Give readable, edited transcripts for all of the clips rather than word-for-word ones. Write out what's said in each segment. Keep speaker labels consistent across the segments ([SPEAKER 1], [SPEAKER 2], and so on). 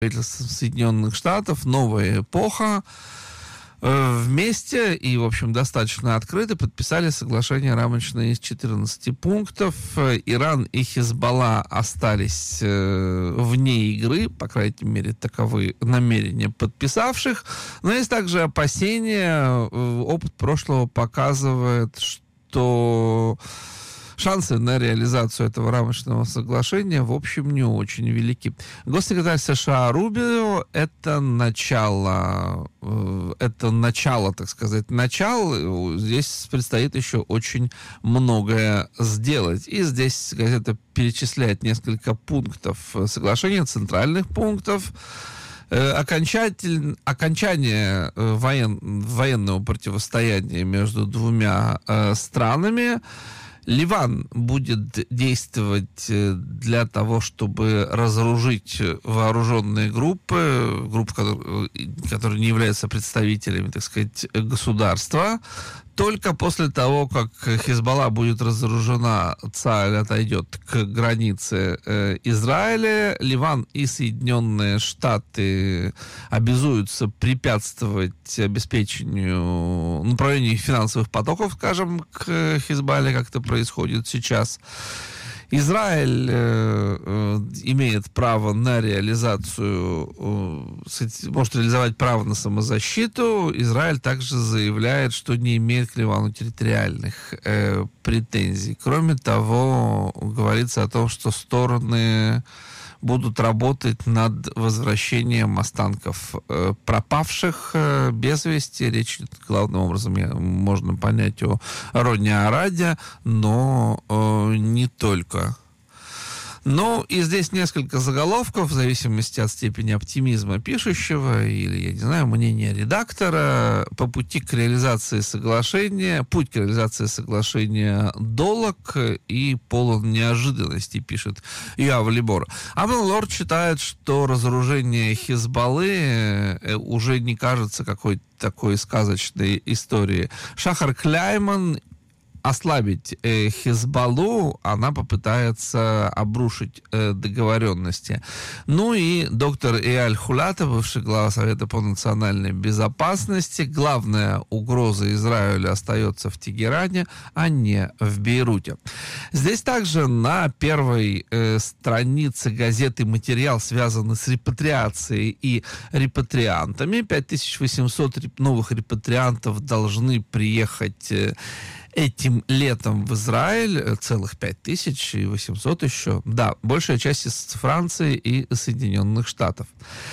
[SPEAKER 1] правительством Соединенных Штатов, новая эпоха, вместе и, в общем, достаточно открыто подписали соглашение рамочное из 14 пунктов. Иран и Хизбалла остались вне игры, по крайней мере, таковы намерения подписавших. Но есть также опасения. Опыт прошлого показывает, что шансы на реализацию этого рамочного соглашения, в общем, не очень велики. Госсекретарь США Рубио — это начало, так сказать, начало. Здесь предстоит еще очень многое сделать. И здесь газета перечисляет несколько пунктов соглашения, центральных пунктов. Окончание военного противостояния между двумя странами. Ливан будет действовать для того, чтобы разоружить вооруженные группы, которые не являются представителями, так сказать, государства. Только после того, как Хизбалла будет разоружена, Цааль отойдет к границе Израиля, Ливан и Соединенные Штаты обязуются препятствовать обеспечению, направлению финансовых потоков, скажем, к Хизбалле, как это происходит сейчас. Израиль имеет право на реализацию, может реализовать право на самозащиту. Израиль также заявляет, что не имеет к Ливану территориальных претензий. Кроме того, говорится о том, что стороны будут работать над возвращением останков пропавших без вести. Речь, главным образом, можно понять о Роне Араде, но не только. Ну, и здесь несколько заголовков, в зависимости от степени оптимизма пишущего или, я не знаю, мнения редактора. По пути к реализации соглашения, путь к реализации соглашения долог и полон неожиданностей, пишет Юав Либор. Авен Лорд считает, что разоружение Хизбаллы уже не кажется какой-то такой сказочной историей. Шахар Кляйман ослабить Хизбаллу, она попытается обрушить договоренности. Ну и доктор Эйаль Хулата, бывший глава Совета по национальной безопасности, главная угроза Израилю остается в Тегеране, а не в Бейруте. Здесь также на первой странице газеты материал, связанный с репатриацией и репатриантами. 5800 новых репатриантов должны приехать этим летом в Израиль, целых 5800 еще. Да, большая часть из Франции и Соединенных Штатов.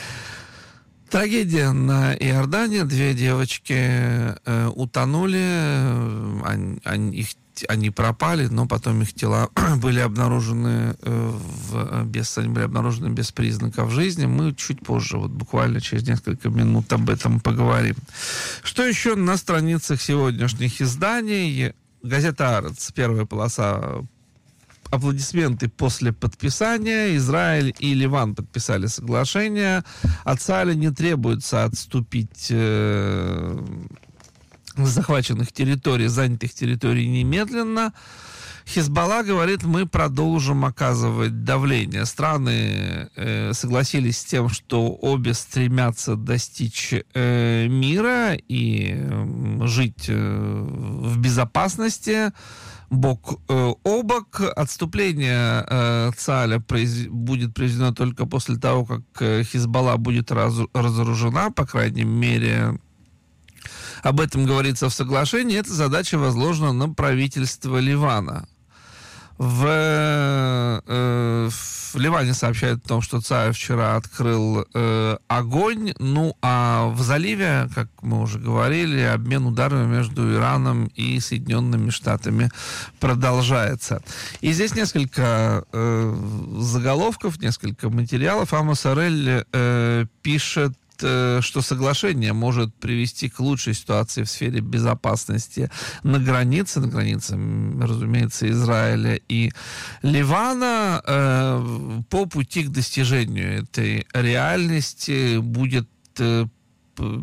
[SPEAKER 1] Трагедия на Иордании. 2 девочки утонули. Они пропали, но потом их тела были обнаружены без признаков жизни. Мы чуть позже, вот буквально через несколько минут об этом поговорим. Что еще на страницах сегодняшних изданий? Газета «Арец», первая полоса. Аплодисменты после подписания. Израиль и Ливан подписали соглашение. От Цааля не требуется отступить захваченных территорий, занятых территорий немедленно. Хизбалла говорит, мы продолжим оказывать давление. Страны согласились с тем, что обе стремятся достичь мира и жить в безопасности бок о бок. Отступление Цааля будет произведено только после того, как Хизбалла будет разоружена, по крайней мере, об этом говорится в соглашении. Эта задача возложена на правительство Ливана. В Ливане сообщают о том, что Цааль вчера открыл огонь. Ну, а в заливе, как мы уже говорили, обмен ударами между Ираном и Соединенными Штатами продолжается. И здесь несколько заголовков, несколько материалов. Амос Арель пишет, что соглашение может привести к лучшей ситуации в сфере безопасности на границе, разумеется, Израиля и Ливана. По пути к достижению этой реальности будет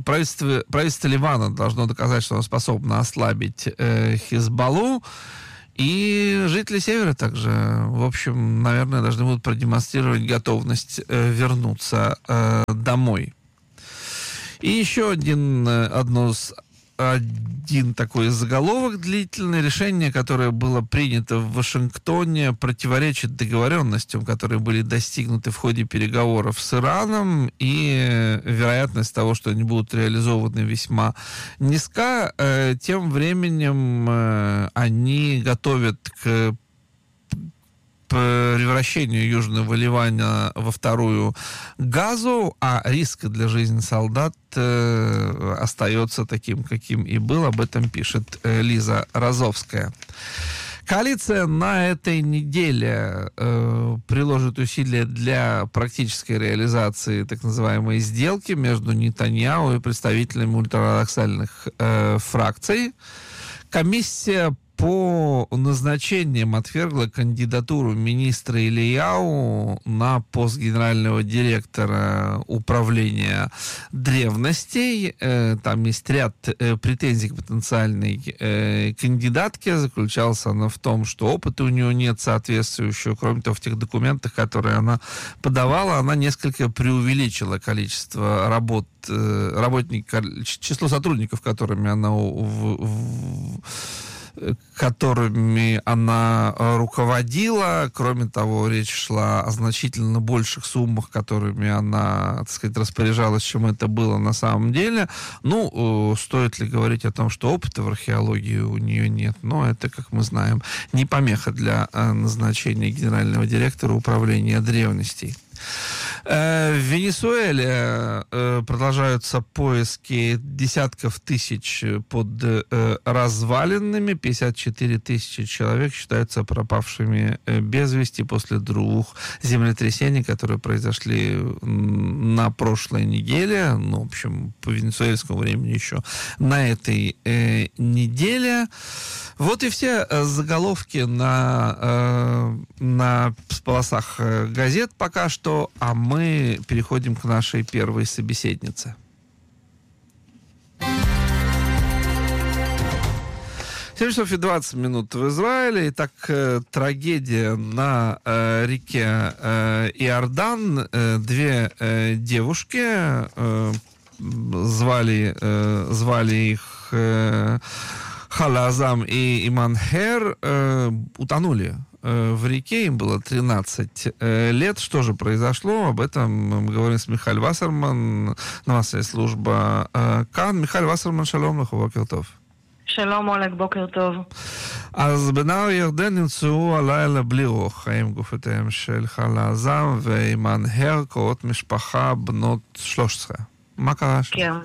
[SPEAKER 1] правительство Ливана должно доказать, что оно способно ослабить Хизбаллу. И жители Севера также, в общем, наверное, должны будут продемонстрировать готовность вернуться домой. И еще один такой заголовок длительный. Решение, которое было принято в Вашингтоне, противоречит договоренностям, которые были достигнуты в ходе переговоров с Ираном, и вероятность того, что они будут реализованы, весьма низка. Тем временем они готовят к превращению Южного Ливана во вторую Газу, а риск для жизни солдат остается таким, каким и был. Об этом пишет Лиза Розовская. Коалиция на этой неделе приложит усилия для практической реализации так называемой сделки между Нетаньяху и представителями ультраортодоксальных фракций. Комиссия по назначениям отвергла кандидатуру министра Илияу на пост генерального директора управления древностей. Там есть ряд претензий к потенциальной кандидатке. Заключалась она в том, что опыта у нее нет соответствующего. Кроме того, в тех документах, которые она подавала, она несколько преувеличила количество число сотрудников, которыми она руководила. Кроме того, речь шла о значительно больших суммах, которыми она, так сказать, распоряжалась, чем это было на самом деле. Стоит ли говорить о том, что опыта в археологии у нее нет? Но это, как мы знаем, не помеха для назначения генерального директора управления древностей. В Венесуэле продолжаются поиски десятков тысяч под развалинами. 54 тысячи человек считаются пропавшими без вести после 2 землетрясений, которые произошли на прошлой неделе. В общем, по венесуэльскому времени еще на этой неделе. Вот и все заголовки на полосах газет пока что, а мы переходим к нашей первой собеседнице. 7 часов и 20 минут в Израиле. Итак, трагедия на реке Иордан. 2 девушки, звали их Хала Азам и Иман Хер, утонули в реке, им было 13 лет. Что же произошло? Об этом мы говорим с Михаэль Вассерман, новостная служба КАН. Михаэль Вассерман, שלום לך, בוקר טוב.
[SPEAKER 2] שלום אולג, בוקר טוב.
[SPEAKER 1] אז בנהר ירדן נמצאו הלילה בלי רוח חיים גופותיהם של חלה עזם ואימן הר, קורות משפחה בנות 13. מה קרה שם?
[SPEAKER 2] כן.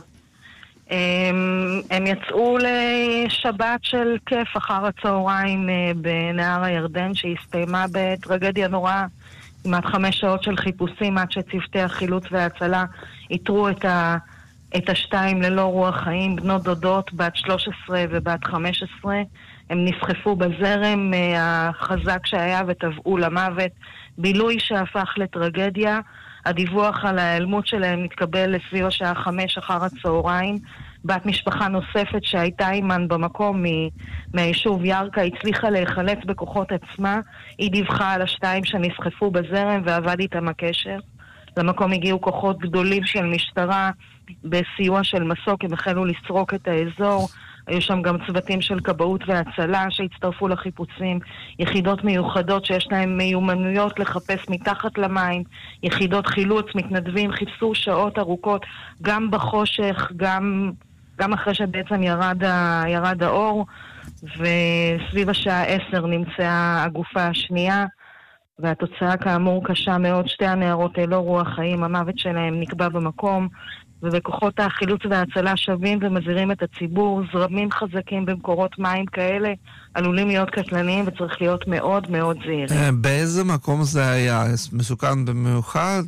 [SPEAKER 2] הם יצאו לשבת של כיף אחר הצהריים בנהר הירדן, שהסתיימה בטרגדיה נוראה, כמעט 5 שעות של חיפושים עד שצוותי החילוץ וההצלה איתרו את השתיים ללא רוח חיים, בנות דודות, בת 13 ובת 15. הם נסחפו בזרם החזק שהיה וטבעו למוות, בילוי שהפך לטרגדיה. הדיווח על ההיעלמות שלהם נתקבל לסביב השעה 5 אחר הצהריים. בת משפחה נוספת שהייתה עימן במקום מהיישוב ירקה הצליחה להיחלץ בכוחות עצמה. היא דיווחה על השתיים שנסחפו בזרם ועבד איתם הקשר. למקום הגיעו כוחות גדולים של משטרה בסיוע של מסוק, הם החלו לסרוק את האזור. היו שם גם צוותים של כבאות והצלה שהצטרפו לחיפושים, יחידות מיוחדות שיש להם מיומנויות לחפש מתחת למים, יחידות חילוץ, מתנדבים, חיפשו שעות ארוכות, גם בחושך, גם אחרי שבעצם ירד האור, וסביב השעה 10 נמצאה הגופה השנייה, והתוצאה כאמור קשה מאוד. 2 הנערות ללא רוח חיים, המוות שלהם נקבע במקום, ובכוחות החילוץ וההצלה שווים ומזהירים את הציבור. זרמים חזקים במקורות מים כאלה עלולים להיות קטלניים וצריך להיות מאוד מאוד זהירים.
[SPEAKER 1] באיזה מקום זה היה? מסוכן במיוחד?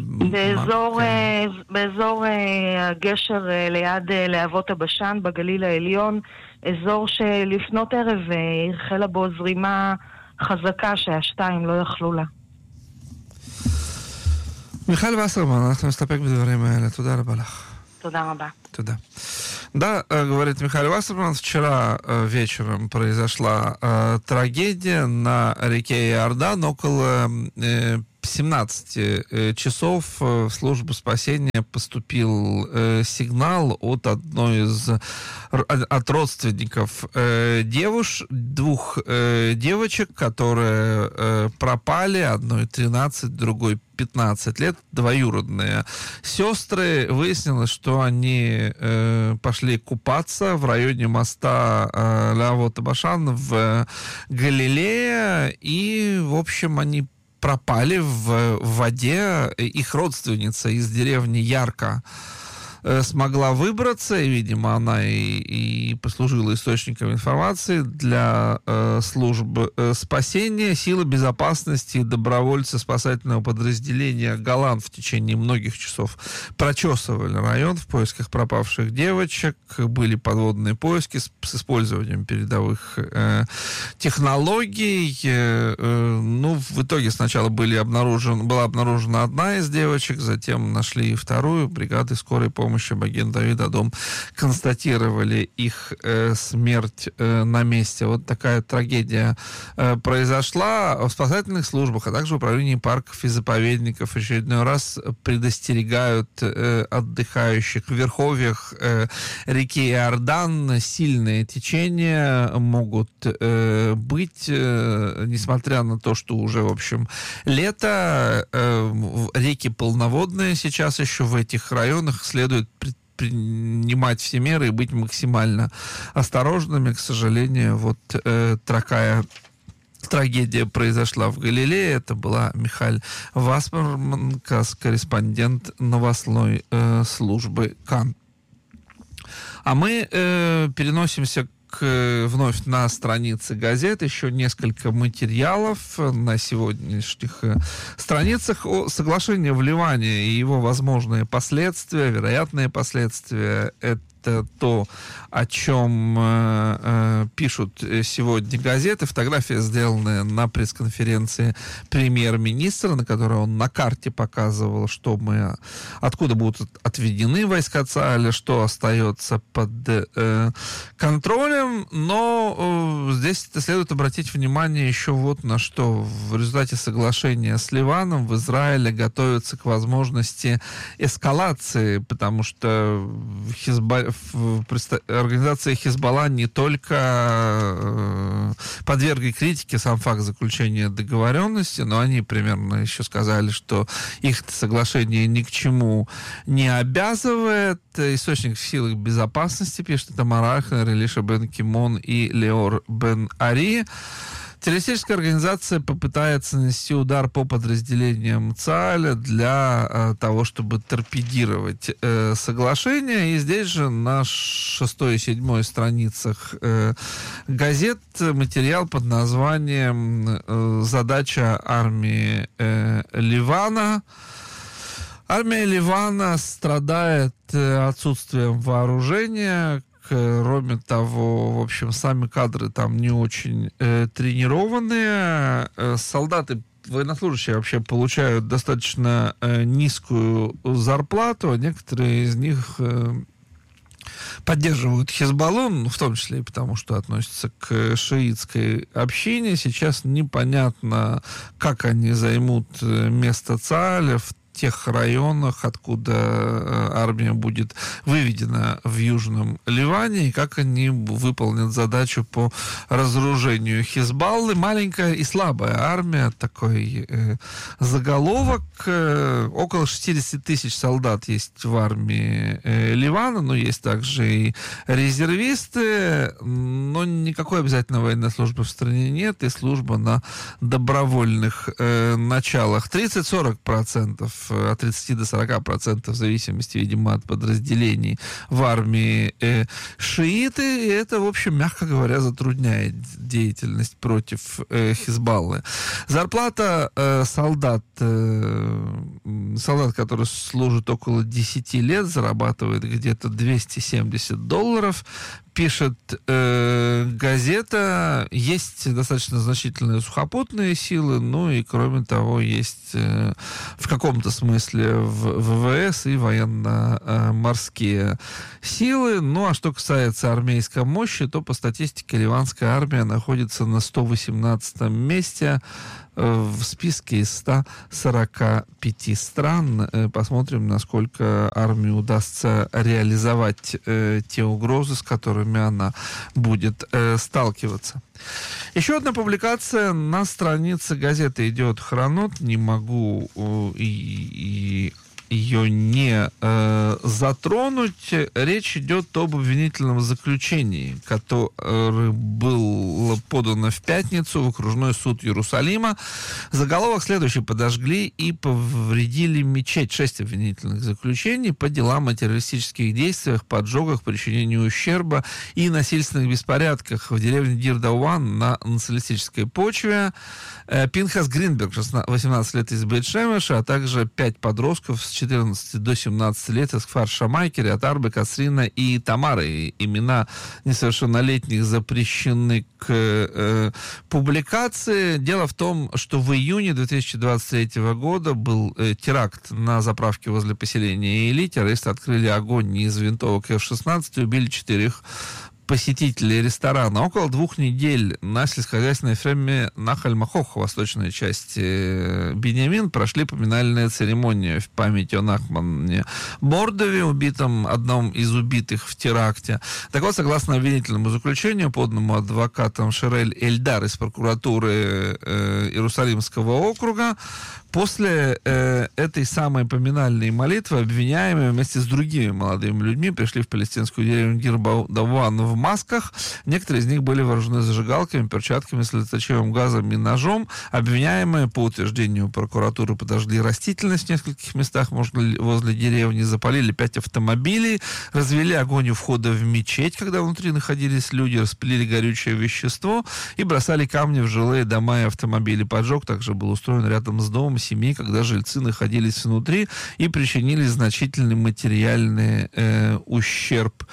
[SPEAKER 2] באזור הגשר ליד להבות הבשן בגליל העליון, אזור שלפנות ערב החלה בו זרימה חזקה שהשתיים לא יכלו לה. מיכל וסרמן, אנחנו נסתפק בדברים האלה. תודה רבה לך. תודה רבה.
[SPEAKER 1] תודה. Да, говорит Михаил Вассерман, вчера вечером произошла трагедия на реке Иордан. Около 17 часов в службу спасения поступил сигнал от родственников двух девочек, которые пропали, одной 13, другой 15 лет, двоюродные сестры. Выяснилось, что они пошли купаться в районе моста Лавот-Башан в Галилее, и, в общем, они пропали в воде. Их родственница из деревни Ярко смогла выбраться, и, видимо, она и послужила источником информации для служб спасения. Силы безопасности и добровольцы спасательного подразделения «Голланд» в течение многих часов прочесывали район в поисках пропавших девочек. Были подводные поиски с использованием передовых технологий. В итоге сначала была обнаружена одна из девочек, затем нашли вторую. Бригады скорой помощи Маген Давид Адом констатировали их смерть на месте. Вот такая трагедия произошла. В спасательных службах, а также в управлении парков и заповедников очередной раз предостерегают отдыхающих в верховьях реки Иордан. Сильные течения могут быть, несмотря на то, что уже, в общем, лето. Реки полноводные сейчас еще в этих районах, следует принимать все меры и быть максимально осторожными. К сожалению, вот такая трагедия произошла в Галилее. Это была Михаил Вассерман, корреспондент новостной службы КАН. А мы переносимся вновь на страницы газет. Еще несколько материалов на сегодняшних страницах о соглашении в Ливане и его возможные последствия, вероятные последствия. Это то, о чем пишут сегодня газеты. Фотография, сделанная на пресс-конференции премьер-министра, на которой он на карте показывал, откуда будут отведены войска ЦАЭЛа, что остается под контролем. Но здесь следует обратить внимание еще вот на что. В результате соглашения с Ливаном в Израиле готовятся к возможности эскалации, потому что организация Хизбалла не только подвергли критике сам факт заключения договоренности, но они примерно еще сказали, что их соглашение ни к чему не обязывает. Источник в силах безопасности, пишет Тамар Ахнер, Элиша бен Кимон и Леор бен Ари. Террористическая организация попытается нанести удар по подразделениям ЦАЭЛа для того, чтобы торпедировать соглашение. И здесь же на 6 и 7 страницах газет материал под названием «Задача армии Ливана». Армия Ливана страдает отсутствием вооружения. Кроме того, в общем, сами кадры там не очень тренированные. Солдаты, военнослужащие вообще получают достаточно низкую зарплату. Некоторые из них поддерживают Хизбаллу, в том числе и потому, что относятся к шиитской общине. Сейчас непонятно, как они займут место ЦАЭЛа в тех районах, откуда армия будет выведена в Южном Ливане, и как они выполнят задачу по разоружению Хизбаллы. Маленькая и слабая армия, такой заголовок. Около 60 тысяч солдат есть в армии Ливана, но есть также и резервисты, но никакой обязательной военной службы в стране нет, и служба на добровольных началах. 30-40%, от 30 до 40%, в зависимости, видимо, от подразделений в армии шииты, и это, в общем, мягко говоря, затрудняет деятельность против Хизбаллы. Зарплата солдат, который служит около 10 лет, зарабатывает где-то $270. пишет газета, есть достаточно значительные сухопутные силы, ну и, кроме того, есть в каком-то смысле ВВС и военно-морские силы. Ну, а что касается армейской мощи, то по статистике ливанская армия находится на 118-м месте в списке из 145 стран. Посмотрим, насколько армии удастся реализовать те угрозы, с которыми она будет сталкиваться. Еще одна публикация на странице газеты «Идет Хронот». Не могу ее не затронуть. Речь идет об обвинительном заключении, которое было подано в пятницу в окружной суд Иерусалима. Заголовок следующий: подожгли и повредили мечеть. 6 обвинительных заключений по делам о террористических действиях, поджогах, причинении ущерба и насильственных беспорядках в деревне Дир-Дауан на националистической почве. Пинхас Гринберг, 18 лет, из Бейт-Шемеша, а также 5 подростков с 14 до 17 лет из Кфар-Шамай, Кирьят-Арбы, Касрина и Тамары. Имена несовершеннолетних запрещены к публикации. Дело в том, что в июне 2023 года был теракт на заправке возле поселения Эйли. Террористы открыли огонь из винтовок F-16 и убили 4 посетителей ресторана. Около 2 недель на сельскохозяйственной ферме Нахаль-Махох, восточной части Биньямин, прошли поминальные церемонии в память о Нахмане Мордове, убитом, одном из убитых в теракте. Так вот, согласно обвинительному заключению, поданному адвокатом Шерель Эльдар из прокуратуры Иерусалимского округа, после этой самой поминальной молитвы обвиняемые вместе с другими молодыми людьми пришли в палестинскую деревню Дир-Дауан в масках. Некоторые из них были вооружены зажигалками, перчатками, слезоточивым газом и ножом. Обвиняемые, по утверждению прокуратуры, подожгли растительность в нескольких местах возле деревни, запалили 5 автомобилей, развели огонь у входа в мечеть, когда внутри находились люди, распылили горючее вещество и бросали камни в жилые дома и автомобили. Поджог также был устроен рядом с домом семьи, когда жильцы находились внутри, и причинили значительный материальный ущерб.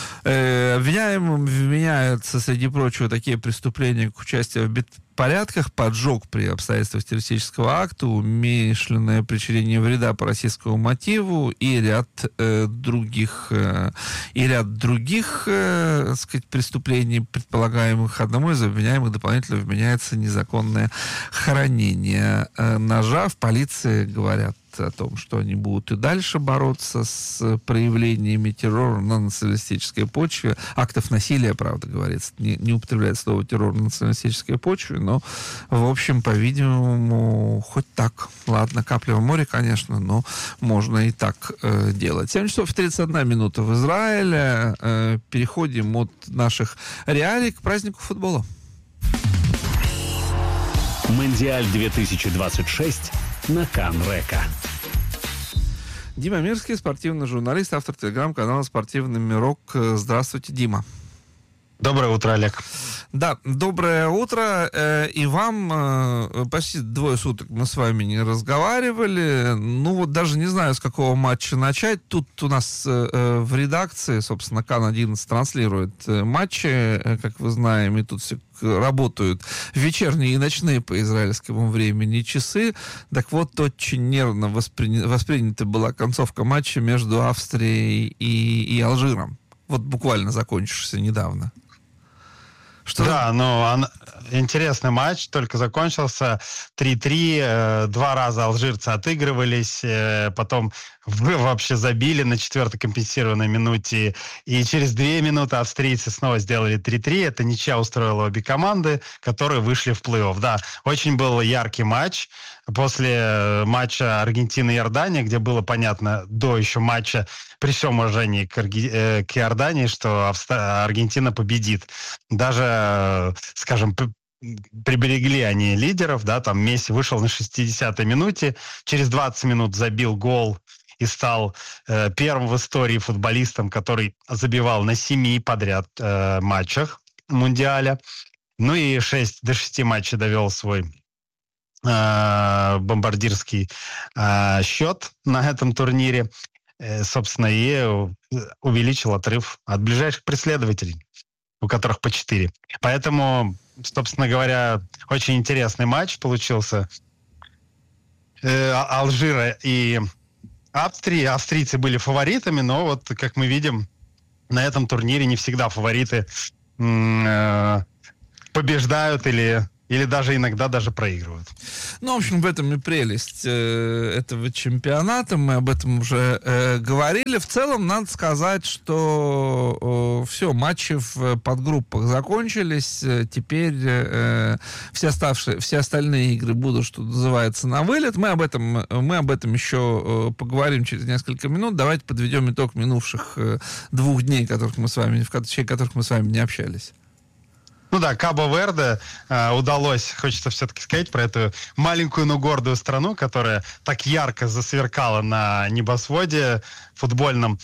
[SPEAKER 1] Обвиняемым вменяются, среди прочего, такие преступления, как участие в беспорядках, поджог при обстоятельствах террористического акта, умышленное причинение вреда по российскому мотиву и ряд других сказать, преступлений, предполагаемых. Одному из обвиняемых дополнительно вменяется незаконное хранение ножа. В полиции говорят о том, что они будут и дальше бороться с проявлениями террора на националистической почве. Актов насилия, правда, говорится. Не употребляет слово террор на националистической почве, но, в общем, по-видимому, хоть так. Ладно, капля в море, конечно, но можно и так делать. 7 часов 31 минута в Израиле. Переходим от наших реалий к празднику футбола.
[SPEAKER 3] Мондиаль 2026 на Кан-Река.
[SPEAKER 1] Дима Мирский, спортивный журналист, автор телеграм-канала «Спортивный мирок». Здравствуйте, Дима.
[SPEAKER 4] Доброе утро, Олег.
[SPEAKER 1] Да, доброе утро. И вам почти 2 суток мы с вами не разговаривали. Ну вот даже не знаю, с какого матча начать. Тут у нас в редакции, собственно, Кан-11 транслирует матчи, как вы знаем, и тут все работают вечерние и ночные по израильскому времени часы. Так вот, очень нервно воспринята была концовка матча между Австрией и Алжиром. Вот буквально закончившийся недавно. Что?
[SPEAKER 4] Да, интересный матч, только закончился 3-3, 2 раза алжирцы отыгрывались, потом вообще забили на 4-й компенсированной минуте, и через 2 минуты австрийцы снова сделали 3-3. Это ничья устроила обе команды, которые вышли в плей-офф. Да, очень был яркий матч. После матча Аргентина-Иордания, где было понятно до еще матча, при всем уважении к Иордании, что Аргентина победит. Даже, скажем, приберегли они лидеров, да, там Месси вышел на 60-й минуте, через 20 минут забил гол и стал первым в истории футболистом, который забивал на 7 подряд матчах Мундиаля. Ну и до 6 матчей довел свой бомбардирский счет на этом турнире. собственно, и увеличил отрыв от ближайших преследователей, у которых по 4. Поэтому, собственно говоря, очень интересный матч получился. Алжира и Австрии. Австрийцы были фаворитами, но вот, как мы видим, на этом турнире не всегда фавориты побеждают или даже иногда даже проигрывают.
[SPEAKER 1] Ну, в общем, в этом и прелесть этого чемпионата. Мы об этом уже говорили. В целом, надо сказать, что все, матчи в подгруппах закончились. Теперь все остальные игры будут, что называется, на вылет. Мы об этом еще поговорим через несколько минут. Давайте подведем итог минувших 2 дней, в течение которых мы с вами не общались.
[SPEAKER 4] Ну да, Кабо-Верде удалось, хочется все-таки сказать про эту маленькую, но гордую страну, которая так ярко засверкала на небосводе футбольном.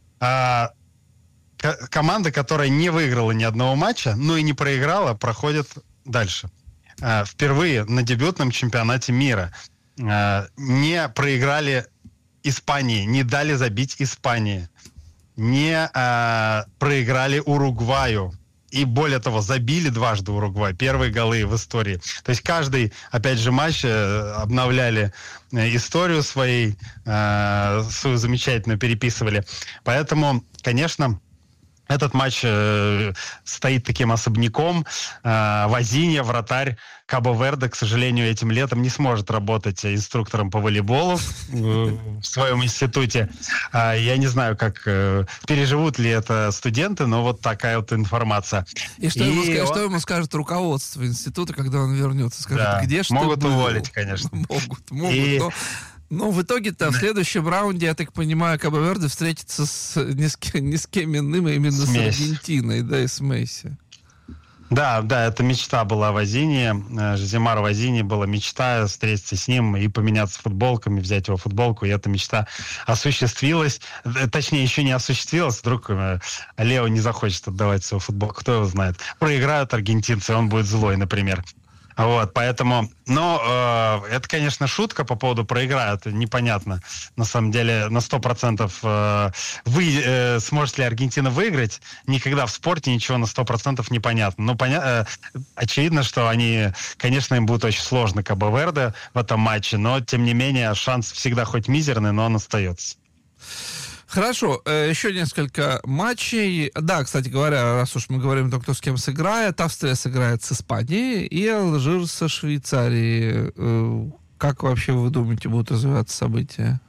[SPEAKER 4] Команда, которая не выиграла ни одного матча, но и не проиграла, проходит дальше. Впервые на дебютном чемпионате мира не проиграли Испании, не дали забить Испании, не проиграли Уругваю. И более того, забили дважды Уругвай. Первые голы в истории. То есть каждый, опять же, матч обновляли историю свою замечательную переписывали. Поэтому, конечно, этот матч стоит таким особняком. Вазинья, вратарь Кабо-Верде, к сожалению, этим летом не сможет работать инструктором по волейболу в своем институте. Я не знаю, как переживут ли это студенты, но вот такая вот информация.
[SPEAKER 1] И что ему скажет руководство института, когда он вернется? Скажет,
[SPEAKER 4] да,
[SPEAKER 1] где что
[SPEAKER 4] могут
[SPEAKER 1] было?
[SPEAKER 4] Уволить, конечно.
[SPEAKER 1] Могут. Но в итоге-то в следующем раунде, я так понимаю, Кабо-Верде встретится ни с кем иным, а именно с Аргентиной, да, и с Месси.
[SPEAKER 4] Да, это мечта была Вазини. Жоземар Вазини была мечта встретиться с ним и поменяться футболками, взять его футболку, и эта мечта осуществилась. Точнее, еще не осуществилась. Вдруг Лео не захочет отдавать свою футболку, кто его знает. Проиграют аргентинцы, он будет злой, например. Вот, поэтому, это, конечно, шутка по поводу проиграют, непонятно, на самом деле, на 100% сможет ли Аргентина выиграть, никогда в спорте ничего на 100% непонятно, но очевидно, что конечно, им будет очень сложно Кабо-Верде в этом матче, но, тем не менее, шанс всегда хоть мизерный, но он остается.
[SPEAKER 1] Хорошо, еще несколько матчей. Да, кстати говоря, раз уж мы говорим о том, кто с кем сыграет, Австрия сыграет с Испанией и Алжир со Швейцарией. Как вообще вы думаете, будут развиваться события?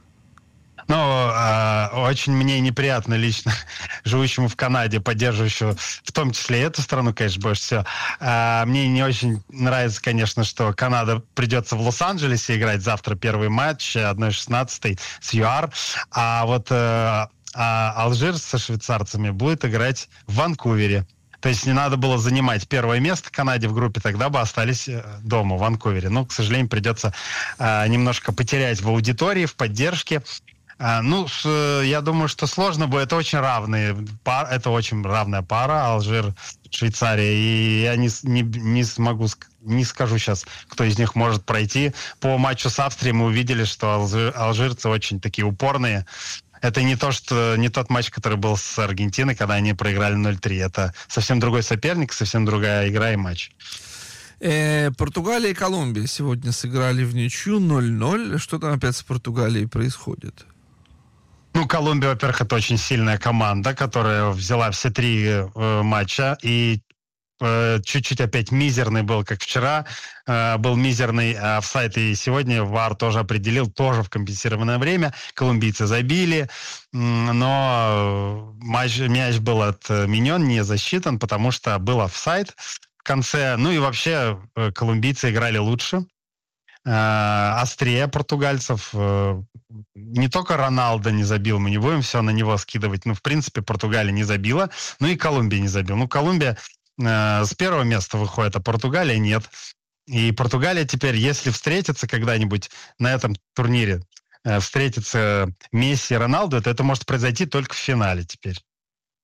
[SPEAKER 4] Очень мне неприятно лично, живущему в Канаде, поддерживающему в том числе эту страну, конечно, больше всего. Мне не очень нравится, конечно, что Канада придется в Лос-Анджелесе играть завтра первый матч 1/16 с ЮАР, а вот Алжир со швейцарцами будет играть в Ванкувере. То есть не надо было занимать первое место Канаде в группе, тогда бы остались дома, в Ванкувере. Но, к сожалению, придется немножко потерять в аудитории, в поддержке. Я думаю, что сложно будет. Это очень равная пара, Алжир, Швейцария. И я не скажу сейчас, кто из них может пройти. По матчу с Австрией мы увидели, что алжирцы очень такие упорные. Это не тот матч, который был с Аргентиной, когда они проиграли 0-3. Это совсем другой соперник, совсем другая игра и матч.
[SPEAKER 1] Португалия и Колумбия сегодня сыграли в ничью 0-0. Что там опять с Португалией происходит?
[SPEAKER 4] Колумбия, во-первых, это очень сильная команда, которая взяла все 3 матча и чуть-чуть опять мизерный был, как вчера. Был мизерный офсайд, и сегодня ВАР тоже определил, тоже в компенсированное время. Колумбийцы забили, но мяч был отменен, не засчитан, потому что был офсайд в конце. И вообще колумбийцы играли лучше. Острее португальцев. Не только Роналдо не забил, мы не будем все на него скидывать. В принципе, Португалия не забила, и Колумбия не забила. Колумбия с первого места выходит, а Португалия нет. И Португалия теперь, если встретится когда-нибудь на этом турнире, встретится Месси и Роналдо, то это может произойти только в финале теперь.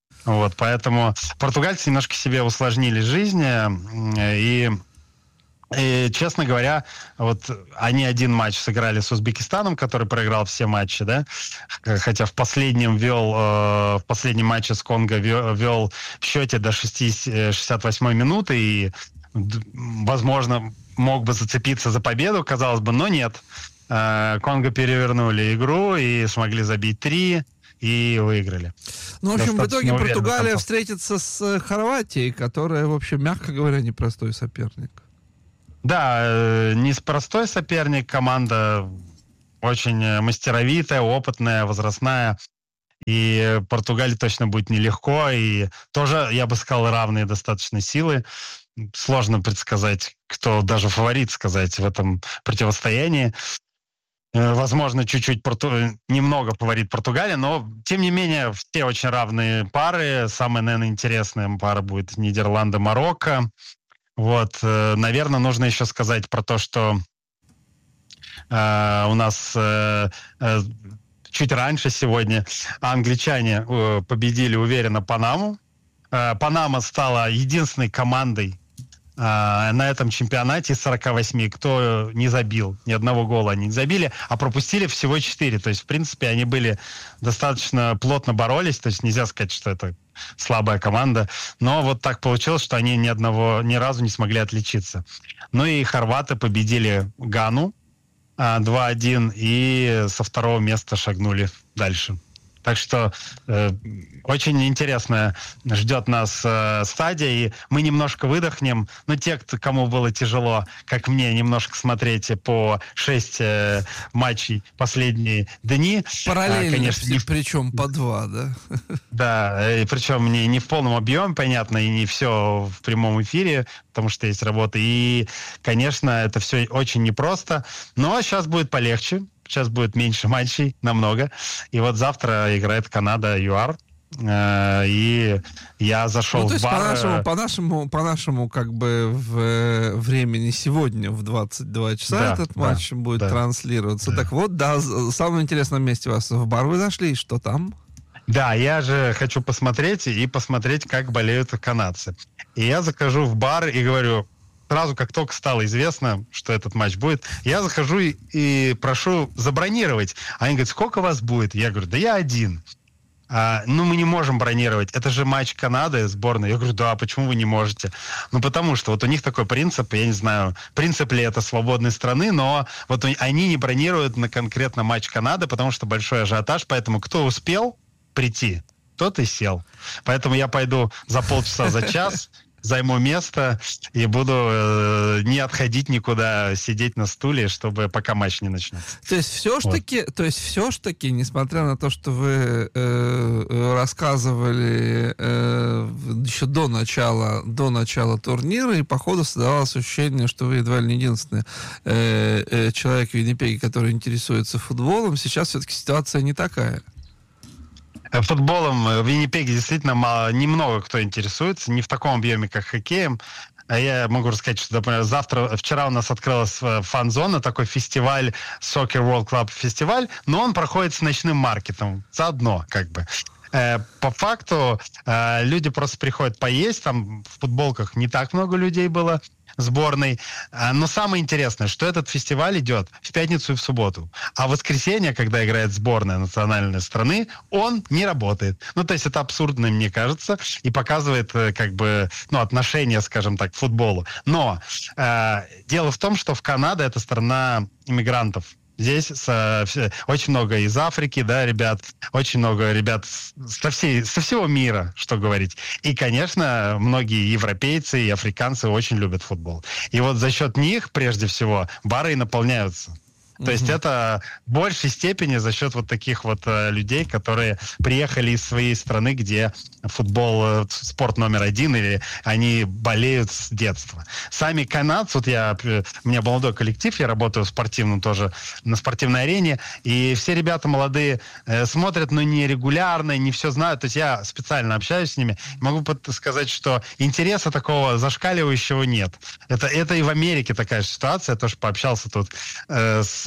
[SPEAKER 4] Поэтому португальцы немножко себе усложнили жизнь, и И, честно говоря, вот они один матч сыграли с Узбекистаном, который проиграл все матчи, да, хотя в последнем матче с Конго вел в счете до 68-й минуты и, возможно, мог бы зацепиться за победу, казалось бы, но нет. Конго перевернули игру и смогли забить 3 и выиграли.
[SPEAKER 1] Ну, в общем, в итоге Португалия встретится с Хорватией, которая, в общем, мягко говоря, непростой соперник.
[SPEAKER 4] Да, непростой соперник, команда очень мастеровитая, опытная, возрастная, и Португалии точно будет нелегко, и тоже, я бы сказал, равные достаточно силы. Сложно предсказать, кто даже фаворит сказать в этом противостоянии. Возможно, чуть-чуть немного фаворит Португалия, но, тем не менее, все очень равные пары. Самая, наверное, интересная пара будет Нидерланды-Марокко. Вот, наверное, нужно еще сказать про то, что у нас чуть раньше сегодня англичане победили уверенно Панаму. Панама стала единственной командой на этом чемпионате из 48, кто не забил, ни одного гола они не забили, а пропустили всего 4. То есть, в принципе, они были достаточно плотно боролись, то есть нельзя сказать, что это слабая команда, но вот так получилось, что они ни разу не смогли отличиться. Ну и хорваты победили Гану 2-1 и со второго места шагнули дальше. Так что очень интересно ждет нас стадия, и мы немножко выдохнем. Но те, кому было тяжело, как мне, немножко смотреть по 6 матчей последние дни.
[SPEAKER 1] Параллельно, конечно, причем по 2, да?
[SPEAKER 4] Да, и причем не в полном объеме, понятно, и не все в прямом эфире, потому что есть работа. И, конечно, это все очень непросто. Но сейчас будет полегче. Сейчас будет меньше матчей, намного. И вот завтра играет Канада-ЮАР. И я зашел в бар.
[SPEAKER 1] По нашему как бы в времени сегодня в 22 часа этот матч будет транслироваться. Да. Так вот, да, в самом интересном месте вас в бар вы зашли. Что там?
[SPEAKER 4] Да, я же хочу посмотреть, как болеют канадцы. И я захожу в бар и говорю... Сразу, как только стало известно, что этот матч будет, я захожу и прошу забронировать. Они говорят, сколько вас будет? Я говорю, да я один. Мы не можем бронировать. Это же матч Канады, сборной. Я говорю, да, почему вы не можете? Потому что вот у них такой принцип, я не знаю, принцип ли это свободной страны, но вот они не бронируют на конкретно матч Канады, потому что большой ажиотаж, поэтому кто успел прийти, тот и сел. Поэтому я пойду за полчаса, за час, займу место и буду не отходить никуда, сидеть на стуле, чтобы пока матч не начнется.
[SPEAKER 1] То есть все ж таки, несмотря на то, что вы рассказывали еще до начала турнира, и по ходу создавалось ощущение, что вы едва ли не единственный человек в Виннипеге, который интересуется футболом, сейчас все-таки ситуация не такая.
[SPEAKER 4] Футболом в Виннипеге действительно немного кто интересуется, не в таком объеме, как хоккеем. А я могу рассказать, что, например, вчера у нас открылась фан-зона, такой фестиваль, Soccer World Club фестиваль, но он проходит с ночным маркетом, заодно как бы. По факту люди просто приходят поесть, там в футболках не так много людей было, сборной. Но самое интересное, что этот фестиваль идет в пятницу и в субботу. А в воскресенье, когда играет сборная национальной страны, он не работает. То есть это абсурдно, мне кажется, и показывает как бы, отношение, скажем так, к футболу. Но дело в том, что в Канаде это страна иммигрантов. Здесь очень много из Африки, да, ребят, очень много ребят со всего мира, что говорить. И, конечно, многие европейцы и африканцы очень любят футбол. И вот за счет них, прежде всего, бары и наполняются. То есть это в большей степени за счет вот таких вот людей, которые приехали из своей страны, где футбол спорт номер один, или они болеют с детства. Сами канадцы, у меня молодой коллектив, я работаю спортивным тоже на спортивной арене, и все ребята молодые смотрят, но не регулярно, не все знают. То есть я специально общаюсь с ними. Могу сказать, что интереса такого зашкаливающего нет. Это и в Америке такая же ситуация. Я тоже пообщался тут с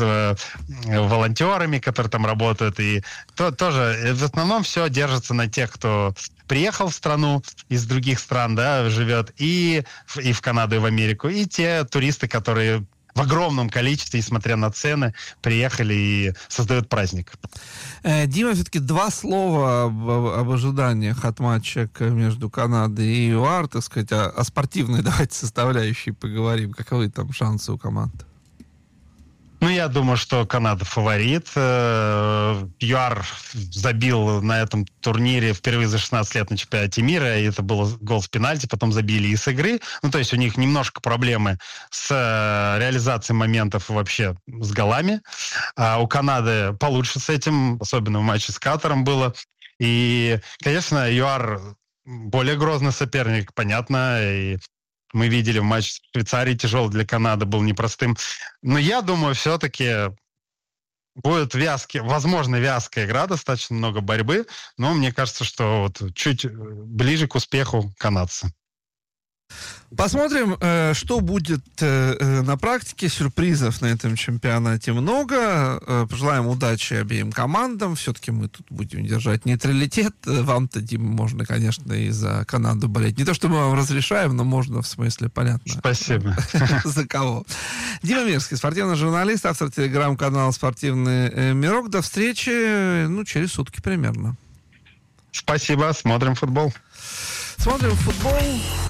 [SPEAKER 4] волонтерами, которые там работают, и тоже в основном все держится на тех, кто приехал в страну из других стран, да, живет, и в Канаду, и в Америку, и те туристы, которые в огромном количестве, несмотря на цены, приехали и создают праздник.
[SPEAKER 1] Дима, все-таки два слова об ожиданиях от матча между Канадой и ЮАР, так сказать, о спортивной давайте составляющей поговорим. Каковы там шансы у команд?
[SPEAKER 4] Ну, я думаю, что Канада фаворит. ЮАР забил на этом турнире впервые за 16 лет на чемпионате мира, и это был гол с пенальти, потом забили из игры. Ну, то есть у них немножко проблемы с реализацией моментов вообще с голами. А у Канады получше с этим, особенно в матче с Катаром было. И, конечно, ЮАР более грозный соперник, понятно, и мы видели в матче с Швейцарией, тяжелый для Канады, был непростым. Но я думаю, все-таки будет возможно, вязкая игра, достаточно много борьбы, но мне кажется, что вот чуть ближе к успеху канадцы.
[SPEAKER 1] Посмотрим, что будет на практике. Сюрпризов на этом чемпионате много. Пожелаем удачи обеим командам. Все-таки мы тут будем держать нейтралитет. Вам-то, Дима, можно, конечно, и за Канаду болеть. Не то, что мы вам разрешаем, но можно, в смысле, понятно.
[SPEAKER 4] Спасибо.
[SPEAKER 1] За кого. Дима Мирский, спортивный журналист, автор телеграм-канала «Спортивный мирок». До встречи, через сутки примерно.
[SPEAKER 4] Спасибо. Смотрим футбол.
[SPEAKER 1] Смотрим футбол.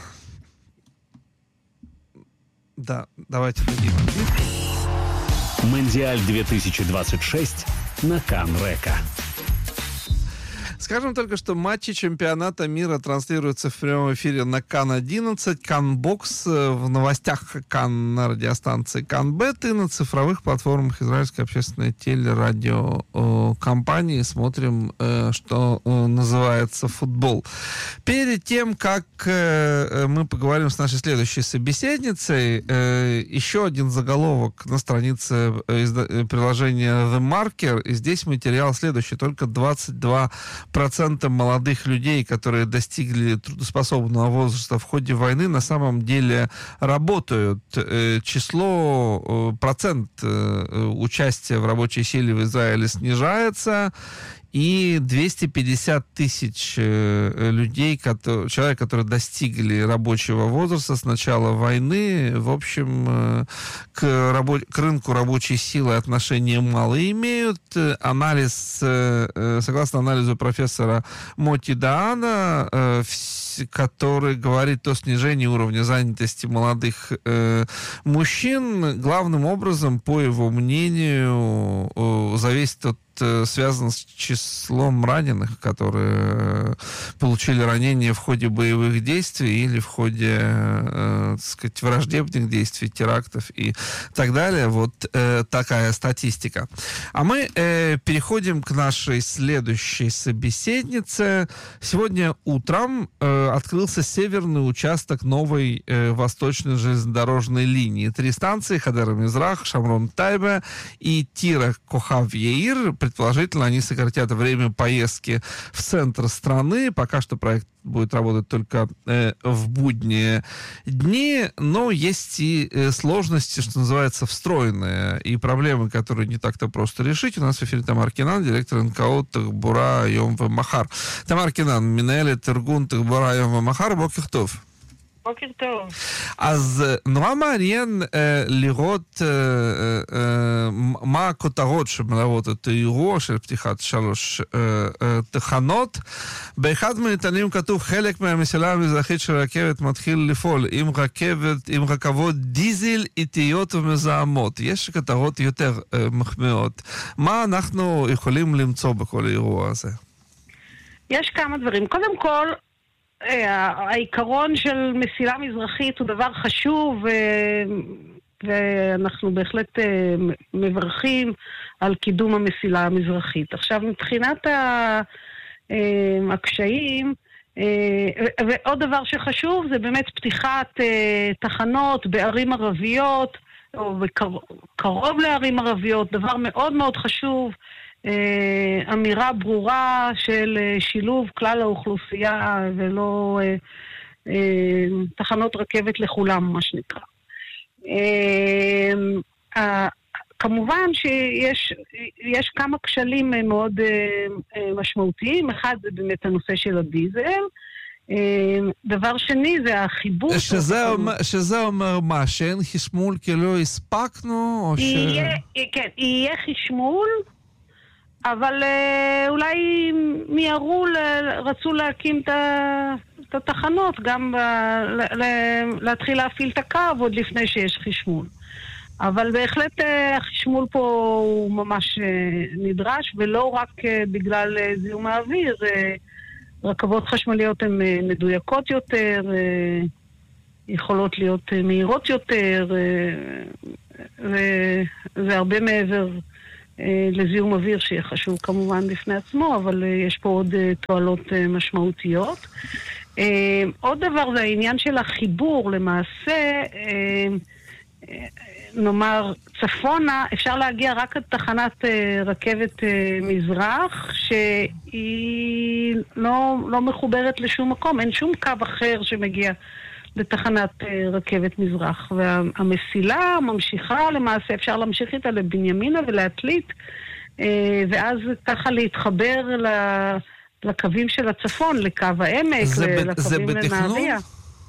[SPEAKER 1] Да, давайте дадим.
[SPEAKER 3] Мондиаль 2026 на Кан-Река.
[SPEAKER 1] Скажем только, что матчи чемпионата мира транслируются в прямом эфире на Кан-11, Кан-Бокс, в новостях Кан на радиостанции Кан-Бет и на цифровых платформах израильской общественной телерадиокомпании. Смотрим, что называется футбол. Перед тем, как мы поговорим с нашей следующей собеседницей, еще один заголовок на странице приложения The Marker. И здесь материал следующий. Только 22% молодых людей, которые достигли трудоспособного возраста в ходе войны, на самом деле работают. Процент участия в рабочей силе в Израиле снижается, и 250 тысяч людей, человек, которые достигли рабочего возраста с начала войны, в общем, к рынку рабочей силы отношения мало имеют. Согласно анализу профессора Моти Даана, который говорит о снижении уровня занятости молодых мужчин, главным образом, по его мнению, связан с числом раненых, которые получили ранения в ходе боевых действий или в ходе, так сказать, враждебных действий, терактов и так далее. Вот такая статистика. А мы переходим к нашей следующей собеседнице. Сегодня утром открылся северный участок новой восточной железнодорожной линии. 3 станции: Хадера Мизрах, Шамрон Тайбе и Тира Кохав-Яир. Предположительно, они сократят время поездки в центр страны. Пока что проект будет работать только в будние дни, но есть и сложности, что называется, встроенные, и проблемы, которые не так-то просто решить. У нас в эфире Тамар Кинан, директор НКО Тахбура Йом Вемахар. Тамар Кинан, Минелет Иргун Тахбура Йом Вемахар, בוקר טוב.
[SPEAKER 2] בוקר טוב.
[SPEAKER 1] אז נורא מעניין לראות מה הכותרות שמלוות את האירוע של פתיחת 3 תחנות. באחד מהעיתונים כתוב: חלק מהמסילה המזרחית של הרכבת מתחיל לפעול עם רכבות דיזל איטיות ומזהמות. יש כותרות יותר מחמיאות. מה אנחנו יכולים למצוא בכל האירוע הזה?
[SPEAKER 2] יש כמה דברים. קודם כל, העיקרון של מסילה מזרחית הוא דבר חשוב, ואנחנו בהחלט מברכים על קידום המסילה המזרחית. עכשיו, מבחינת הקשיים, ועוד דבר שחשוב זה באמת פתיחת תחנות בערים ערביות, או קרוב לערים ערביות, דבר מאוד מאוד חשוב, אמירה ברורה של שילוב כלל האוכלוסייה ולא תחנות רכבת לכולם, מה שנקרא.
[SPEAKER 5] כמובן שיש כמה כשלים מאוד משמעותיים. אחד זה באמת הנושא של הדיזל. דבר שני זה החיבור.
[SPEAKER 1] שזה אומר מה? שאין חשמול כי לא הספקנו?
[SPEAKER 5] כן, יהיה חשמול, אבל אולי רצו להקים את התחנות, גם להתחיל להפעיל את הקו עוד לפני שיש חשמול. אבל בהחלט החשמול פה הוא ממש נדרש, ולא רק בגלל זיהום האוויר. רכבות חשמליות הן מדויקות יותר, יכולות להיות מהירות יותר, וזה הרבה מעבר לזיהום אוויר שיהיה חשוב כמובן בפני עצמו, אבל יש פה עוד תועלות משמעותיות. עוד דבר זה העניין של החיבור. למעשה, נאמר, צפונה אפשר להגיע רק עד תחנת רכבת מזרח, שהיא לא מחוברת לשום מקום, אין שום קו אחר שמגיע לתחנת רכבת מזרח. והמסילה ממשיכה, למעשה אפשר להמשיך איתה לבנימינה ולהתליט, ואז ככה להתחבר לקווים של הצפון, לקו העמק, לקווים לנהריה.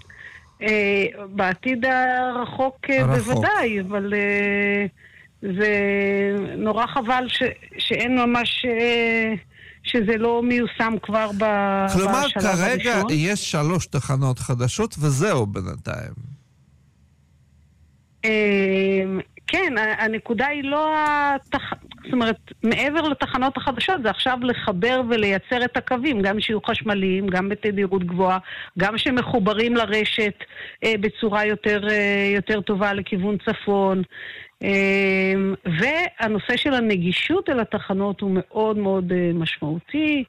[SPEAKER 5] בעתיד הרחוק בוודאי, אבל זה נורא חבל שאין ממש, שזה לא מיושם כבר בשלב הראשון.
[SPEAKER 1] כלומר, כרגע יש 3 תחנות חדשות וזהו בינתיים.
[SPEAKER 5] כן, הנקודה היא לא זאת אומרת, מעבר לתחנות החדשות, זה עכשיו לחבר ולייצר את הקווים, גם שיהיו חשמליים, גם בתדירות גבוהה, גם שמחוברים לרשת בצורה יותר טובה לכיוון צפון. והנושא של הנגישות אל התחנות הוא מאוד מאוד משמעותי.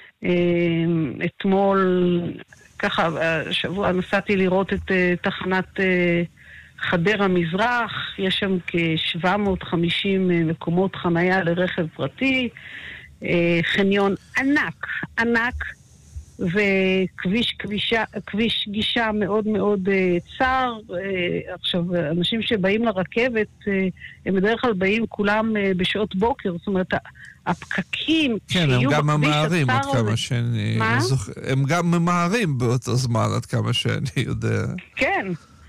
[SPEAKER 5] אתמול, ככה, השבוע נסעתי לראות את תחנת חדרה מזרח, יש שם כ-750 מקומות חנייה לרכב פרטי, חניון ענק, וכביש גישה מאוד מאוד צר. עכשיו, אנשים שבאים לרכבת, הם בדרך כלל באים כולם בשעות בוקר, זאת אומרת, הפקקים שיהיו בכביש הצר... כן, הם גם ממהרים עד כמה שאני...
[SPEAKER 1] הם גם ממהרים באותו זמן עד כמה שאני יודע.
[SPEAKER 5] כן.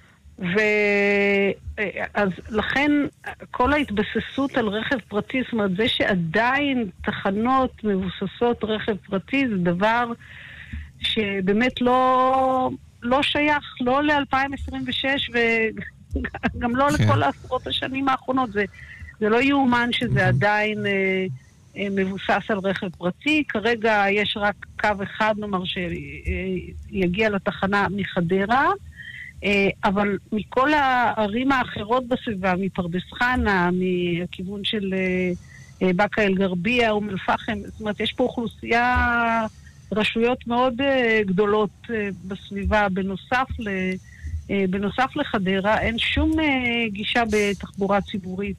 [SPEAKER 5] אז לכן כל ההתבססות על רכב פרטי, זאת אומרת, זה שעדיין תחנות מבוססות רכב פרטי, זה דבר שבאמת לא שייך, לא ל-2026 וגם לא לכל העשרות השנים האחרונות. זה לא יאומן שזה עדיין מבוסס על רכב פרטי. כרגע יש רק קו אחד, נאמר, שיגיע לתחנה מחדרה, אבל מכל הערים האחרות בסביבה, מפרדס חנה, מהכיוון של בקה אל גרבייה אום אל פחם, זאת אומרת, יש פה אוכלוסייה, רשויות מאוד גדולות בסביבה, בנוסף לחדרה, אין שום גישה בתחבורה ציבורית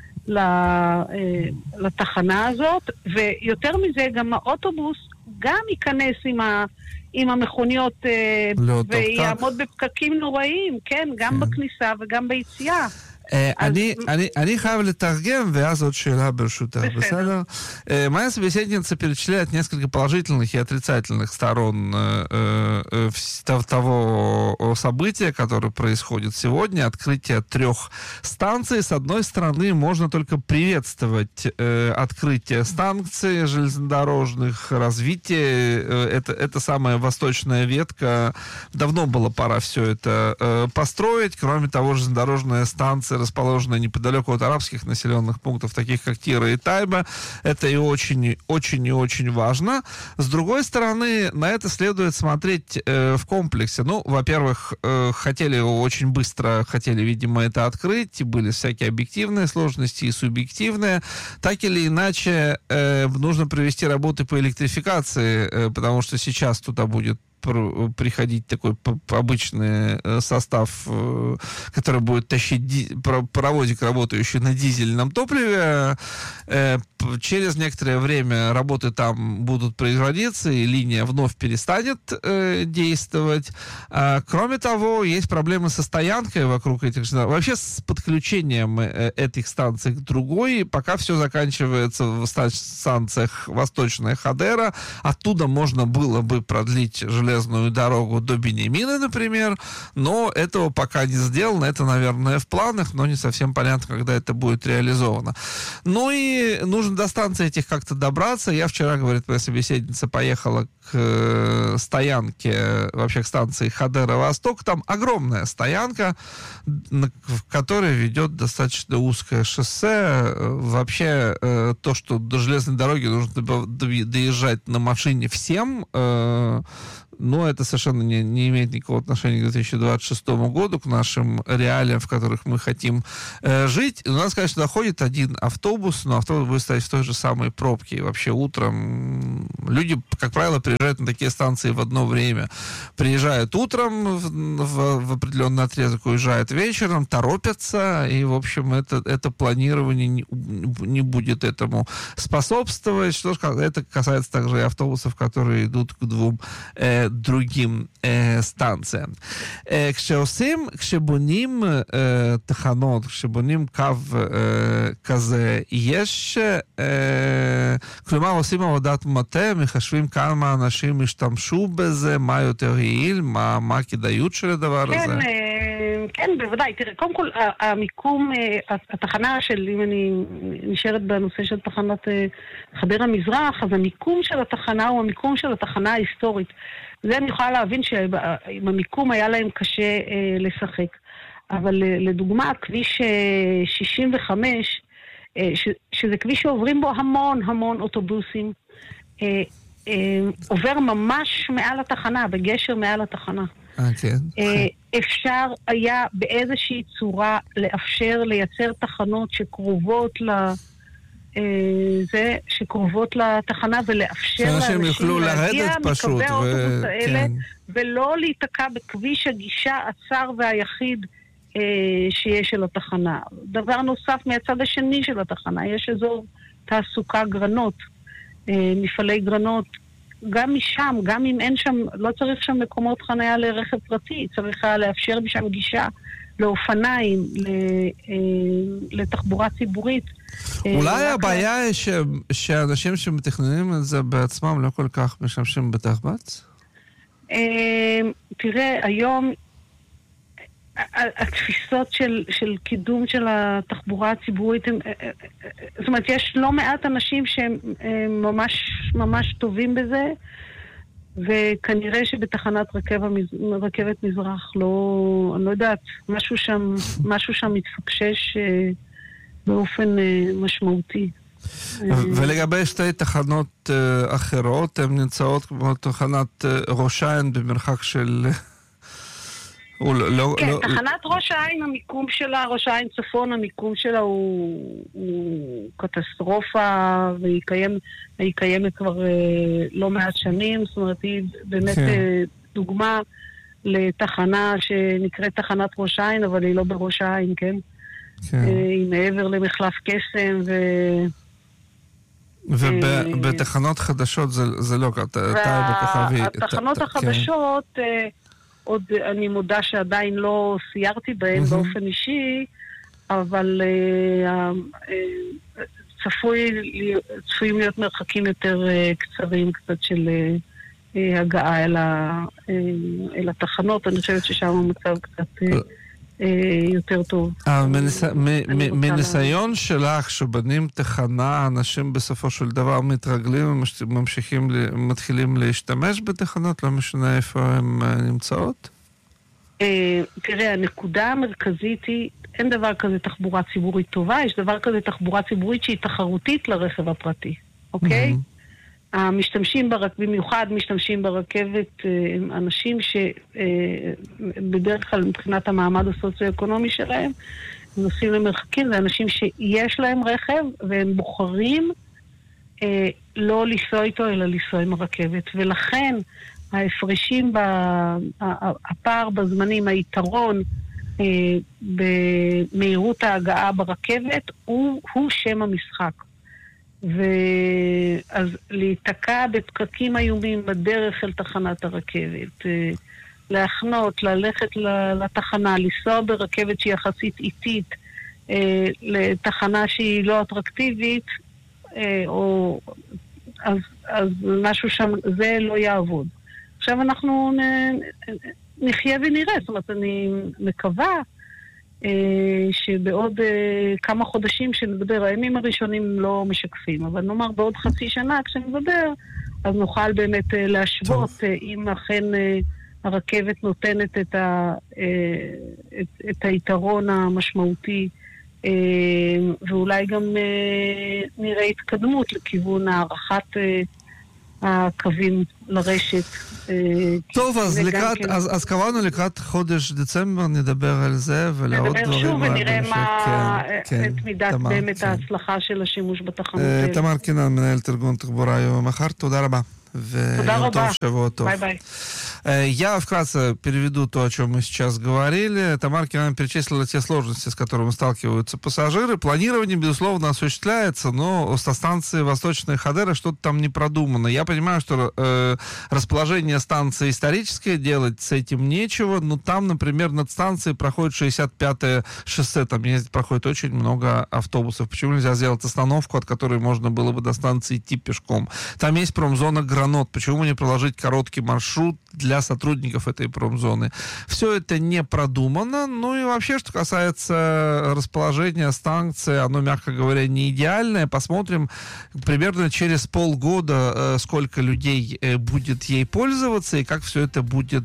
[SPEAKER 5] לתחנה הזאת, ויותר מזה גם האוטובוס גם ייכנס עם המכוניות ויעמוד בפקקים נוראים, כן, גם בכניסה וגם ביציאה.
[SPEAKER 1] אני חייב לתרגם, вאז עוד שאלה ברשותך, בסדר? Моя собеседница перечисляет несколько положительных и отрицательных сторон того события, которое происходит сегодня, открытие 3 станций. С одной стороны, можно только приветствовать открытие станций железнодорожных, развитие. Это самая восточная ветка. Давно было пора все это построить. Кроме того, железнодорожная станция, расположенная неподалеку от арабских населенных пунктов, таких как Тира и Тайба. Это и очень и очень важно. С другой стороны, на это следует смотреть в комплексе. Ну, во-первых, хотели очень быстро, видимо, это открыть, и были всякие объективные сложности и субъективные. Так или иначе, нужно провести работы по электрификации, потому что сейчас туда будет приходить такой обычный состав, который будет тащить паровозик, работающий на дизельном топливе. Через некоторое время работы там будут производиться, и линия вновь перестанет действовать. Кроме того, есть проблемы со стоянкой вокруг этих станций. Вообще с подключением этих станций к другой, пока все заканчивается в станциях Восточная Хадера. Оттуда можно было бы продлить железную дорогу до Бенемина, например, но этого пока не сделано. Это, наверное, в планах, но не совсем понятно, когда это будет реализовано. Ну и нужно до станции этих как-то добраться. Я вчера, говорит моя собеседница, поехала к стоянке, вообще к станции Хадера-Восток. Там огромная стоянка, в которой ведет достаточно узкое шоссе. Вообще, то, что до железной дороги нужно доезжать на машине всем, но это совершенно не имеет никакого отношения к 2026 году, к нашим реалиям, в которых мы хотим жить. И у нас, конечно, доходит один автобус, но автобус будет стоять в той же самой пробке. И вообще утром люди, как правило, приезжают на такие станции в одно время. Приезжают утром в определенный отрезок, уезжают вечером, торопятся, и, в общем, это планирование не будет этому способствовать. Что ж, это касается также и автобусов, которые идут к двум другим станциям. כשבונים תחנות, כשבונים קו כזה, יש, כלומר עושים עבודת מטה, מחשבים כמה אנשים השתמשו בזה, מה יותר יעיל, מה הכדאיות של הדבר הזה?
[SPEAKER 5] כן, בוודאי. תראה, קודם כל, המיקום, התחנה של, אם אני נשארת בנושא של תחנת חדרה מזרח, אז המיקום של התחנה הוא המיקום של התחנה ההיסטורית. זה אני יכולה להבין שעם המיקום היה להם קשה לשחק. אבל לדוגמה, כביש 65, שזה כביש שעוברים בו המון אוטובוסים, עובר ממש מעל התחנה, בגשר מעל התחנה. אפשר היה באיזושהי צורה לאפשר לייצר תחנות שקרובות שקרובות לתחנה ולאפשר לאנשים להגיע מקווי האוטובוס האלה ולא להיתקע בכביש הגישה הצר והיחיד שיש של התחנה. דבר נוסף מהצד השני של התחנה, יש אזור תעסוקה גרנות, מפעלי גרנות, גם משם, גם אם אין שם, לא צריך שם מקומות חניה לרכב פרטי, צריך לאפשר משם גישה לאופניים, לתחבורה ציבורית.
[SPEAKER 1] אולי הבעיה היא שאנשים שמתכננים את זה בעצמם לא כל כך משמשים בתחב"צ?
[SPEAKER 5] תראה, היום התפיסות של קידום של התחבורה הציבורית, זאת אומרת, יש לא מעט אנשים שהם ממש טובים בזה, וכנראה שבתחנת רכבת מזרח לא, אני לא יודעת, משהו שם מתפקשש באופן משמעותי.
[SPEAKER 1] ולגבי שתי תחנות אחרות, הן נמצאות כמו תחנת ראש העין במרחק של...
[SPEAKER 5] כן, תחנת ראש העין, המיקום שלה, ראש העין צפון, המיקום שלה הוא קטסטרופה, והיא קיימת כבר לא מעט שנים, זאת אומרת, היא באמת דוגמה לתחנה שנקראת תחנת ראש העין, אבל היא לא בראש העין, כן? היא מעבר למחלף קסם
[SPEAKER 1] ובתחנות חדשות זה לא טייבה כוכבי.
[SPEAKER 5] התחנות החדשות... עוד אני מודה שעדיין לא סיירתי בהם באופן אישי, אבל צפויים להיות מרחקים יותר קצרים קצת של הגעה אל התחנות. אני חושבת ששם המצב קצת יותר טוב.
[SPEAKER 1] מניסיון שלך שבנים תחנה, אנשים בסופו של דבר מתרגלים מתחילים להשתמש בתחנות, לא משנה איפה הן נמצאות?
[SPEAKER 5] תראה, הנקודה המרכזית היא, אין דבר כזה תחבורה ציבורית טובה, יש דבר כזה תחבורה ציבורית שהיא תחרותית לרכב הפרטי, אוקיי? המשתמשים במיוחד משתמשים ברכבת אנשים שבדרך כלל מבחינת המעמד הסוציו-אקונומי שלהם נוסעים למרחקים, זה אנשים שיש להם רכב והם בוחרים לא לנסוע איתו אלא לנסוע עם הרכבת, ולכן ההפרשים, הפער בזמנים, היתרון במהירות ההגעה ברכבת הוא שם המשחק. ואז להיתקע בפקקים איומים בדרך אל תחנת הרכבת, להחנות, ללכת לתחנה, לנסוע ברכבת שהיא יחסית איטית, לתחנה שהיא לא אטרקטיבית, אז משהו שם, זה לא יעבוד. עכשיו אנחנו נחיה ונראה, זאת אומרת, אני מקווה שבעוד כמה חודשים שנדבר, הימים הראשונים לא משקפים, אבל נאמר בעוד חצי שנה כשנדבר, אז נוכל באמת להשוות אם אכן הרכבת נותנת את היתרון המשמעותי, ואולי גם נראה התקדמות לכיוון הערכת הקווים לרשת.
[SPEAKER 1] טוב, אז קבענו לקראת חודש דצמבר, נדבר על זה ולעוד דברים.
[SPEAKER 5] נדבר שוב ונראה את מידת באמת ההצלחה של השימוש בתחנות האלה.
[SPEAKER 1] תמר קינן, מנהלת ארגון תחבורה יום המחר, תודה רבה.
[SPEAKER 5] Туда рога.
[SPEAKER 1] Бай-бай. Я вкратце переведу то, о чем мы сейчас говорили. Тамара Кинан перечислила те сложности, с которыми сталкиваются пассажиры. Планирование, безусловно, осуществляется, но со станции Восточная Хадера что-то там не продумано. Я понимаю, что расположение станции историческое, делать с этим нечего, но там, например, над станцией проходит 65-е шоссе, там проходит очень много автобусов. Почему нельзя сделать остановку, от которой можно было бы до станции идти пешком? Там есть промзона Гранот. Почему не проложить короткий маршрут для сотрудников этой промзоны? Все это не продумано. Ну и вообще, что касается расположения станции, оно, мягко говоря, не идеальное. Посмотрим примерно через полгода, сколько людей будет ей пользоваться и как все это будет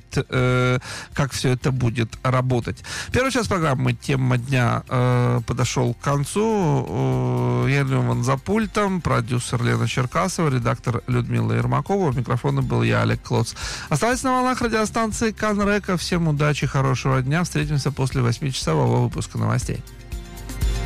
[SPEAKER 1] работать. Первый час программы «Тема дня» подошел к концу. Я Леван за пультом, продюсер Лена Черкасова, редактор Людмила Ермакова. У микрофона был я, Олег Клоц. Оставайтесь на волнах радиостанции Кан Река. Всем удачи, хорошего дня. Встретимся после 8-часового выпуска новостей.